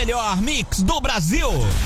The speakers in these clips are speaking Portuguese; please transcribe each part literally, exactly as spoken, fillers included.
melhor mix do Brasil.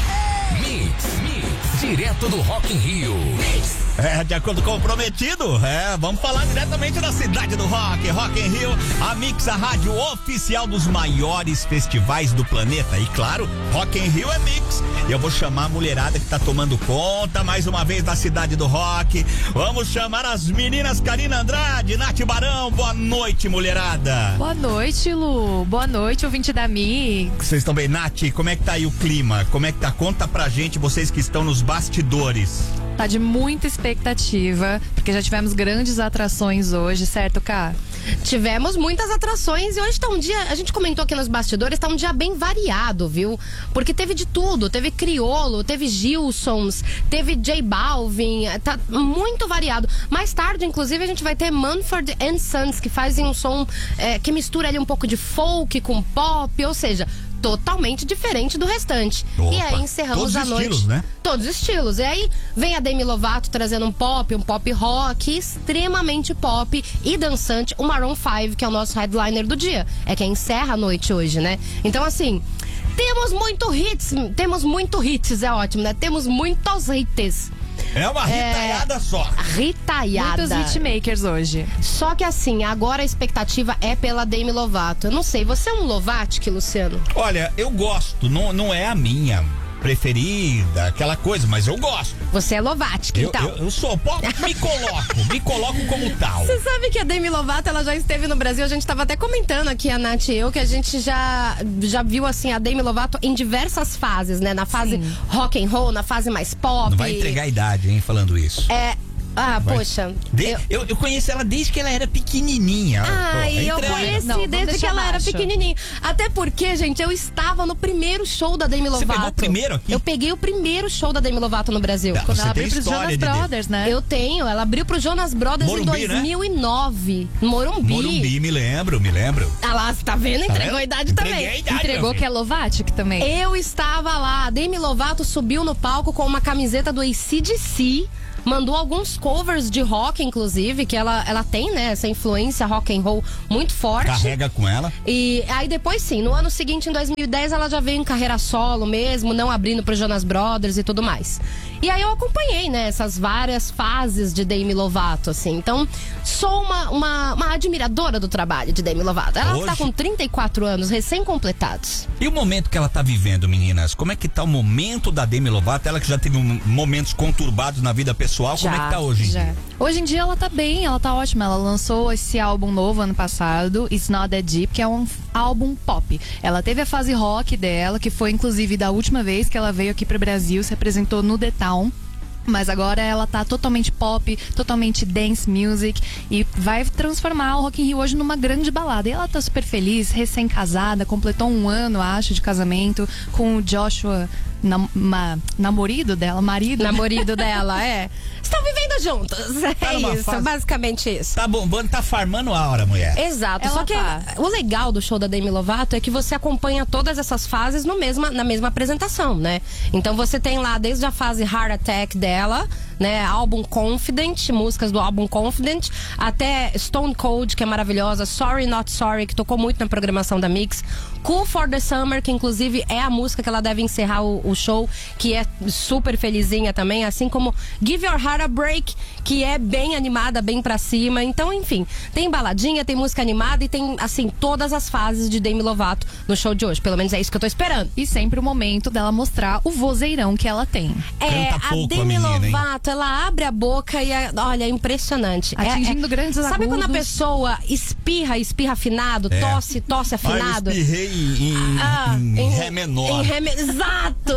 Mix, mix, direto do Rock in Rio. Mix. É, de acordo com o prometido, é, vamos falar diretamente da cidade do rock, Rock in Rio, a Mix, a rádio oficial dos maiores festivais do planeta. E claro, Rock in Rio é Mix. E eu vou chamar a mulherada que tá tomando conta mais uma vez da cidade do rock. Vamos chamar as meninas Karina Andrade, Nath Barão. Boa noite, mulherada. Boa noite, Lu. Boa noite, ouvinte da Mix. Vocês estão bem? Nath, como é que tá aí o clima? Como é que tá? Conta pra gente, vocês que estão nos bastidores. Tá de muita expectativa, porque já tivemos grandes atrações hoje, certo, Cá? Tivemos muitas atrações e hoje tá um dia, a gente comentou aqui nos bastidores, tá um dia bem variado, viu? Porque teve de tudo, teve Criolo, teve Gilsons, teve J Balvin, tá muito variado. Mais tarde, inclusive, a gente vai ter Mumford and Sons, que fazem um som é, que mistura ali um pouco de folk com pop, ou seja, totalmente diferente do restante. Opa, e aí encerramos todos a noite. Estilos, né? Todos os estilos. E aí vem a Demi Lovato trazendo um pop, um pop rock extremamente pop e dançante, o Maroon cinco, que é o nosso headliner do dia. É quem encerra a noite hoje, né? Então, assim, temos muito hits, temos muito hits, é ótimo, né? Temos muitos hits. É uma ritaiada é... só. Ritaiada. Muitos hitmakers hoje. Só que assim, agora a expectativa é pela Demi Lovato. Eu não sei, você é um Lovatic, Luciano? Olha, eu gosto, não, não é a minha preferida, aquela coisa, mas eu gosto. Você é Lovatic, eu, então. Eu, eu sou, pô, me coloco, me coloco como tal. Você sabe que a Demi Lovato, ela já esteve no Brasil, a gente tava até comentando aqui, a Nath e eu, que a gente já, já viu, assim, a Demi Lovato em diversas fases, né? Na fase Sim. rock and roll, na fase mais pop. Não vai entregar a idade, hein, falando isso. É... Ah, Vai. poxa. De, eu... Eu, eu conheço ela desde que ela era pequenininha. Ah, e eu conheci Não, desde que ela baixo. era pequenininha. Até porque, gente, eu estava no primeiro show da Demi Lovato. Você pegou o primeiro aqui? Eu peguei o primeiro show da Demi Lovato no Brasil. Tá, Quando você ela tem abriu pros história Jonas de Brothers, né? Eu tenho, ela abriu pro Jonas Brothers Morumbi, em dois mil e nove. Né? Morumbi. Morumbi, me lembro, me lembro. Ah lá, você tá vendo? Entregou Tá a idade Entreguei também. a idade, Entregou que é Lovatic também. Eu estava lá, a Demi Lovato subiu no palco com uma camiseta do A C D C. Mandou alguns covers de rock, inclusive, que ela, ela tem, né, essa influência rock and roll muito forte. Carrega com ela. E aí depois sim, no ano seguinte, em dois mil e dez, ela já veio em carreira solo mesmo, não abrindo pro Jonas Brothers e tudo mais. E aí eu acompanhei, né, essas várias fases de Demi Lovato, assim. Então, sou uma, uma, uma admiradora do trabalho de Demi Lovato. Ela Hoje... tá com trinta e quatro anos, recém-completados. E o momento que ela tá vivendo, meninas? Como é que tá o momento da Demi Lovato? Ela que já teve um, momentos conturbados na vida pessoal, Já, como é que tá hoje em Já. dia? Hoje em dia ela tá bem, ela tá ótima. Ela lançou esse álbum novo ano passado, It's Not That Deep, que é um álbum pop. Ela teve a fase rock dela, que foi inclusive da última vez que ela veio aqui pro Brasil, se apresentou no The Town. Mas agora ela tá totalmente pop, totalmente dance music e vai transformar o Rock in Rio hoje numa grande balada. E ela tá super feliz, recém-casada, completou um ano, acho, de casamento com o Joshua, nam ma, namorido dela, marido. Namorido dela, é. Estão vivendo juntos. É Tá numa isso, fase- basicamente isso. Tá bombando, tá farmando a hora, mulher. Exato, Ela só que tá. o legal do show da Demi Lovato é que você acompanha todas essas fases no mesma, na mesma apresentação, né? Então você tem lá desde a fase Heart Attack dela, né? Álbum Confident, músicas do álbum Confident, até Stone Cold, que é maravilhosa, Sorry Not Sorry, que tocou muito na programação da Mix, Cool for the Summer, que inclusive é a música que ela deve encerrar o, o show, que é super felizinha também, assim como Give Your Heart a Break, que é bem animada, bem pra cima. Então, enfim, tem baladinha, tem música animada e tem, assim, todas as fases de Demi Lovato no show de hoje. Pelo menos é isso que eu tô esperando. E sempre o momento dela mostrar o vozeirão que ela tem. É, Canta a pouco a Demi menina, hein? Lovato, ela abre a boca e, é, olha, é impressionante. É- Atingindo é- grandes Sabe quando a agudos. pessoa espirra, espirra afinado, É. tosse, tosse Ah, afinado? eu espirrei em, em, Ah, em em- ré menor. em ré me- Exato!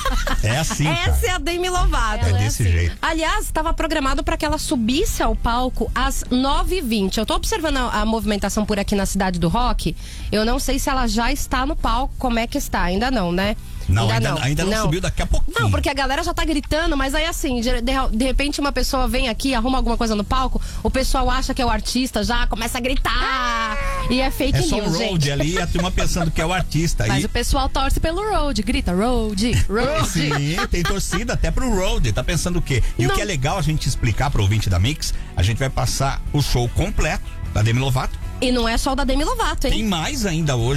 É assim, cara. Essa é a Demi Lovato. É desse jeito. Aliás, estava programado para que ela subisse ao palco às nove e vinte. Eu tô observando a, a movimentação por aqui na Cidade do Rock. Eu não sei se ela já está no palco, como é que está. Ainda não, né? Não, ainda, ainda não, subiu, daqui a pouquinho. Não, porque a galera já tá gritando, mas aí assim, de, de, de repente uma pessoa vem aqui, arruma alguma coisa no palco, o pessoal acha que é o artista, já começa a gritar. E é fake É só news, um road gente. ali, a turma pensando que é o artista. Mas E- o pessoal torce pelo road, grita road, road. Sim, tem torcida até pro road. Tá pensando o quê? E Não. o que é legal a gente explicar pro ouvinte da Mix, a gente vai passar o show completo da Demi Lovato. E não é só o da Demi Lovato, hein? Tem mais ainda hoje.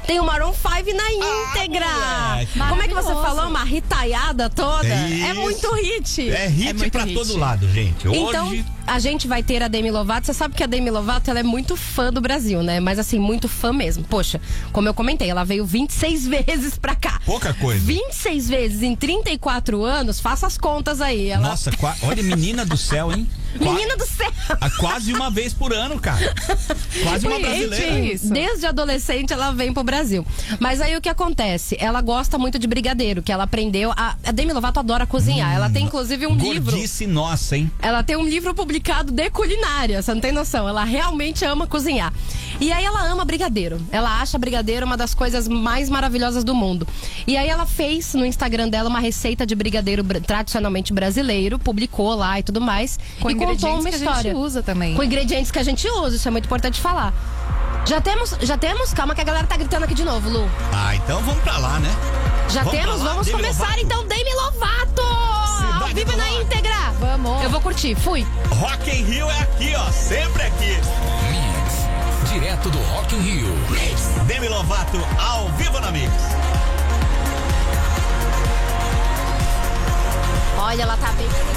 tem o Maroon cinco na íntegra. Ah, Como é que você maravilhoso. falou? Uma hitaiada toda? É É isso. muito hit. É hit É muito pra hit. todo lado, gente. Hoje... Então, a gente vai ter a Demi Lovato. Você sabe que a Demi Lovato, ela é muito fã do Brasil, né? Mas assim, muito fã mesmo. Poxa, como eu comentei, ela veio vinte e seis vezes pra cá. Pouca coisa. vinte e seis vezes em trinta e quatro anos, faça as contas aí. Ela... Nossa, qua- olha, menina do céu, hein? Qua- Menina do céu! Ah, quase uma vez por ano, cara. Quase uma Gente, brasileira. isso. Desde adolescente ela vem pro Brasil. Mas aí o que acontece? Ela gosta muito de brigadeiro, que ela aprendeu. A, a Demi Lovato adora cozinhar. Ela tem inclusive um livro. Gordice nossa, hein? Ela tem um livro publicado de culinária, você não tem noção. Ela realmente ama cozinhar. E aí ela ama brigadeiro. Ela acha brigadeiro uma das coisas mais maravilhosas do mundo. E aí ela fez no Instagram dela uma receita de brigadeiro br- tradicionalmente brasileiro, publicou lá e tudo mais. Com e contou ingredientes uma que a história. gente usa também. Com ingredientes que a gente usa, isso é muito importante falar. Já temos, já temos, calma que a galera tá gritando aqui de novo, Lu. Ah, então vamos pra lá, né? Já Vamos temos, pra lá, vamos Demi começar Lovato. então, Demi Lovato! Cidade Ao vivo do na rock. íntegra! Vamos. Eu vou curtir, fui! Rock in Rio é aqui, ó. Sempre aqui. Mix, direto do Rock in Rio. Demi Lovato ao vivo na Mix. Olha, ela tá bem